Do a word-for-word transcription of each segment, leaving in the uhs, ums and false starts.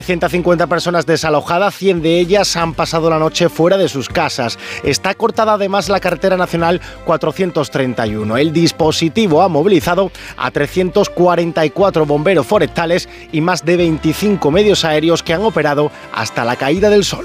ciento cincuenta personas desalojadas, cien de ellas han pasado la noche fuera de sus casas. Está cortada además la carretera nacional cuatrocientos treinta y uno. El dispositivo ha movilizado a trescientos cuarenta y cuatro bomberos forestales y más de veinticinco medios aéreos que han operado hasta la caída del sol.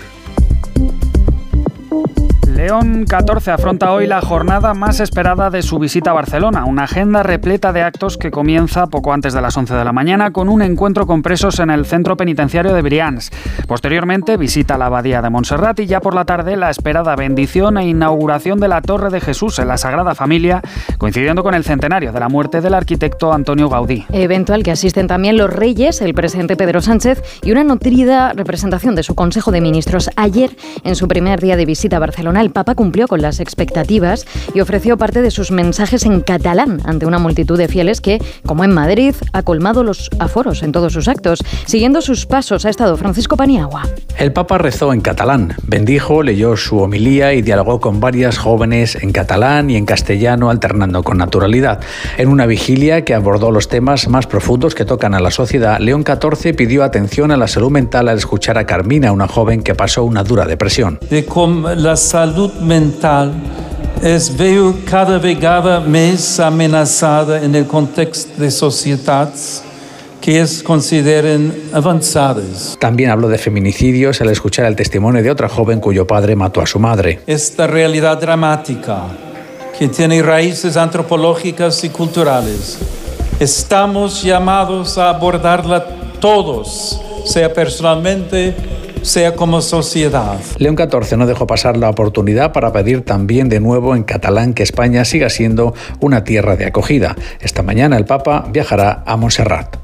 León catorce afronta hoy la jornada más esperada de su visita a Barcelona, una agenda repleta de actos que comienza poco antes de las once de la mañana con un encuentro con presos en el centro penitenciario de Brians. Posteriormente visita la abadía de Montserrat y ya por la tarde la esperada bendición e inauguración de la Torre de Jesús en la Sagrada Familia, coincidiendo con el centenario de la muerte del arquitecto Antonio Gaudí. Evento al que asisten también los reyes, el presidente Pedro Sánchez y una nutrida representación de su Consejo de Ministros. Ayer, en su primer día de visita a Barcelona, el Papa cumplió con las expectativas y ofreció parte de sus mensajes en catalán ante una multitud de fieles que, como en Madrid, ha colmado los aforos en todos sus actos. Siguiendo sus pasos ha estado Francisco Paniagua. El Papa rezó en catalán, bendijo, leyó su homilía y dialogó con varias jóvenes en catalán y en castellano, alternando con naturalidad. En una vigilia que abordó los temas más profundos que tocan a la sociedad, León catorce pidió atención a la salud mental al escuchar a Carmina, una joven que pasó una dura depresión. De com la salud mental es veu cada vegada més amenaçada en el context de societats que es consideren avanzadas. También habló de feminicidios al escuchar el testimonio de otra joven cuyo padre mató a su madre. Esta realidad dramática que tiene raíces antropológicas y culturales, estamos llamados a abordarla todos, sea personalmente, sea como sociedad. León catorce no dejó pasar la oportunidad para pedir también de nuevo en catalán que España siga siendo una tierra de acogida. Esta mañana el Papa viajará a Montserrat.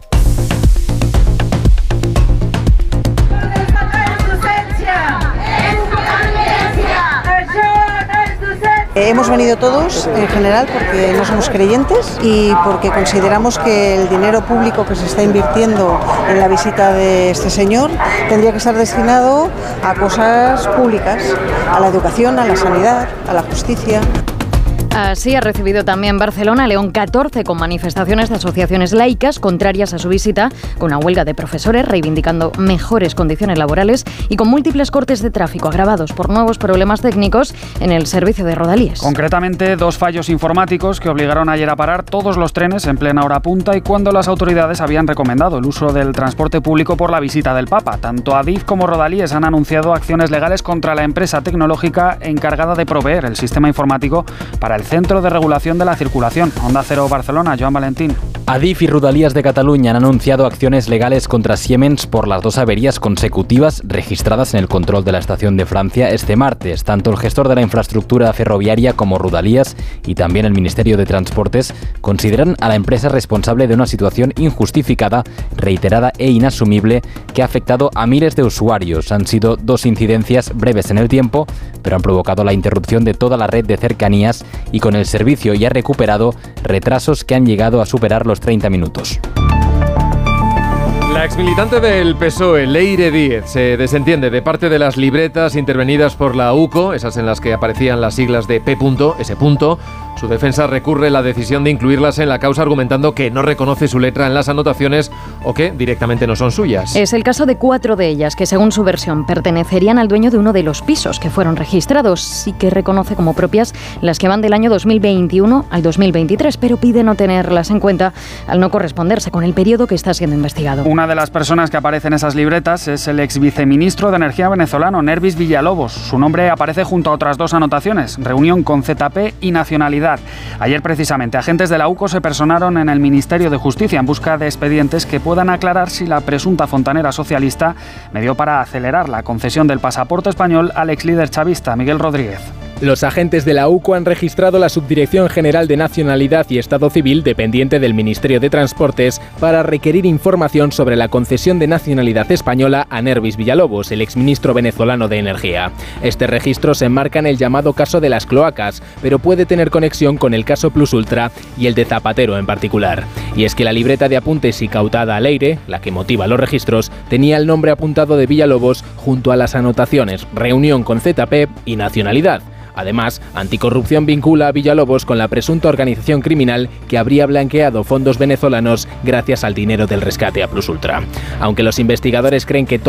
Hemos venido todos en general porque no somos creyentes y porque consideramos que el dinero público que se está invirtiendo en la visita de este señor tendría que estar destinado a cosas públicas, a la educación, a la sanidad, a la justicia. Así ha recibido también Barcelona León catorce con manifestaciones de asociaciones laicas contrarias a su visita, con una huelga de profesores reivindicando mejores condiciones laborales y con múltiples cortes de tráfico agravados por nuevos problemas técnicos en el servicio de Rodalies. Concretamente, dos fallos informáticos que obligaron ayer a parar todos los trenes en plena hora punta y cuando las autoridades habían recomendado el uso del transporte público por la visita del Papa. Tanto Adif como Rodalies han anunciado acciones legales contra la empresa tecnológica encargada de proveer el sistema informático para el Centro de Regulación de la Circulación. Onda Cero Barcelona, Joan Valentín. Adif y Rodalies de Cataluña han anunciado acciones legales contra Siemens por las dos averías consecutivas registradas en el control de la estación de Francia este martes. Tanto el gestor de la infraestructura ferroviaria como Rodalies y también el Ministerio de Transportes consideran a la empresa responsable de una situación injustificada, reiterada e inasumible que ha afectado a miles de usuarios. Han sido dos incidencias breves en el tiempo, pero han provocado la interrupción de toda la red de cercanías y con el servicio ya recuperado retrasos que han llegado a superar los treinta minutos. La exmilitante del P S O E, Leire Díez, se desentiende de parte de las libretas intervenidas por la U C O, esas en las que aparecían las siglas de P. S. Su defensa recurre la decisión de incluirlas en la causa argumentando que no reconoce su letra en las anotaciones o que directamente no son suyas. Es el caso de cuatro de ellas que, según su versión, pertenecerían al dueño de uno de los pisos que fueron registrados. Sí que reconoce como propias las que van del año dos mil veintiuno al dos mil veintitrés, pero pide no tenerlas en cuenta al no corresponderse con el periodo que está siendo investigado. Una de las personas que aparece en esas libretas es el ex viceministro de Energía venezolano, Nervis Villalobos. Su nombre aparece junto a otras dos anotaciones, reunión con Z P y nacionalidad. Ayer, precisamente, agentes de la U C O se personaron en el Ministerio de Justicia en busca de expedientes que puedan aclarar si la presunta fontanera socialista me dio para acelerar la concesión del pasaporte español al ex líder chavista, Miguel Rodríguez. Los agentes de la U C O han registrado la Subdirección General de Nacionalidad y Estado Civil dependiente del Ministerio de Transportes para requerir información sobre la concesión de nacionalidad española a Nervis Villalobos, el exministro venezolano de Energía. Este registro se enmarca en el llamado caso de las cloacas, pero puede tener conexión con el caso Plus Ultra y el de Zapatero en particular. Y es que la libreta de apuntes incautada a Leire, la que motiva los registros, tenía el nombre apuntado de Villalobos junto a las anotaciones reunión con Z P y nacionalidad. Además, Anticorrupción vincula a Villalobos con la presunta organización criminal que habría blanqueado fondos venezolanos gracias al dinero del rescate a Plus Ultra. Aunque los investigadores creen que todo